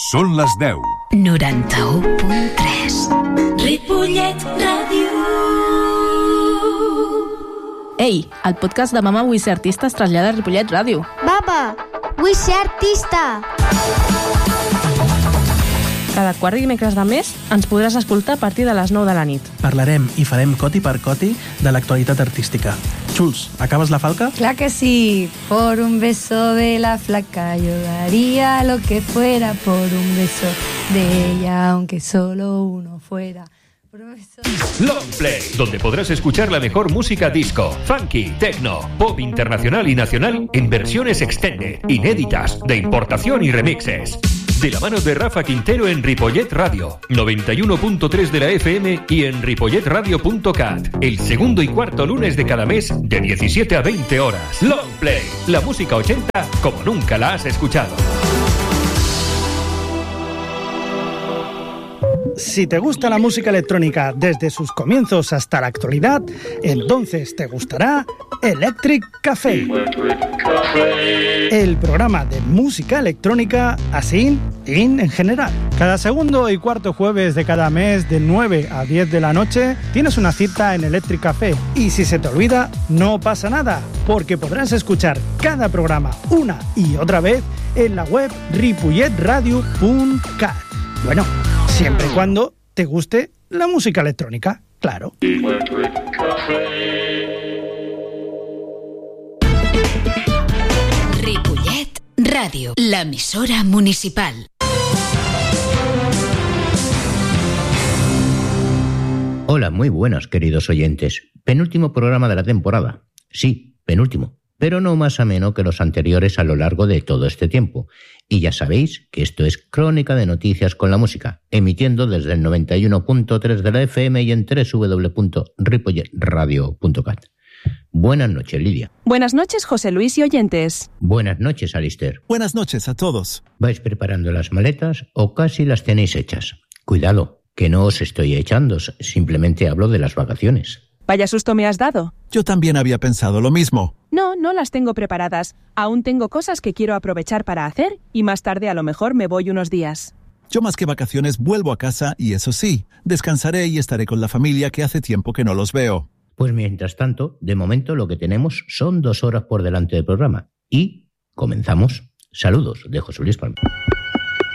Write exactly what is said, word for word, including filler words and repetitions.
Són les deu. noranta-u punt tres. Ripollet Ràdio. Ei, el podcast de Mama Vull ser artista es trasllada a Ripollet Ràdio. Papa, vull ser artista. Cada quart dimecres de mes ens podràs escoltar a partir de les nou de la nit. Parlarem i farem coti per coti de l'actualitat artística. Xuls, acabes la falca? Clar que sí. Por un beso de la flaca yo daría lo que fuera por un beso de ella, aunque solo uno fuera. Longplay, donde podrás escuchar la mejor música disco, funky, techno, pop internacional y nacional en versiones extended, inéditas, de importación y remixes. De la mano de Rafa Quintero en Ripollet Radio, noventa y uno punto tres de la F M y en ripollet radio punto cat, el segundo y cuarto lunes de cada mes de diecisiete a veinte horas. Longplay, la música ochenta como nunca la has escuchado. Si te gusta la música electrónica desde sus comienzos hasta la actualidad, entonces te gustará Electric Café. El programa de música electrónica así in en general. Cada segundo y cuarto jueves de cada mes de nueve a diez de la noche tienes una cita en Electric Café. Y si se te olvida, no pasa nada, porque podrás escuchar cada programa una y otra vez en la web ripollet radio punto cat. Bueno, siempre y cuando te guste la música electrónica, claro. Ripollet Ràdio, l'emissora municipal. Hola, muy buenas, queridos oyentes. Penúltimo programa de la temporada. Sí, penúltimo. Pero no más ameno que los anteriores a lo largo de todo este tiempo. Y ya sabéis que esto es Crónica de Noticias con la Música, emitiendo desde el noventa y uno punto tres de la F M y en doble u doble u doble u punto ripollet radio punto cat. Buenas noches, Lidia. Buenas noches, José Luis y oyentes. Buenas noches, Alister. Buenas noches a todos. ¿Vais preparando las maletas o casi las tenéis hechas? Cuidado, que no os estoy echando, simplemente hablo de las vacaciones. Vaya susto me has dado. Yo también había pensado lo mismo. No, no las tengo preparadas. Aún tengo cosas que quiero aprovechar para hacer y más tarde a lo mejor me voy unos días. Yo más que vacaciones vuelvo a casa y eso sí, descansaré y estaré con la familia que hace tiempo que no los veo. Pues mientras tanto, de momento lo que tenemos son dos horas por delante del programa. Y comenzamos. Saludos de José Luis Palma.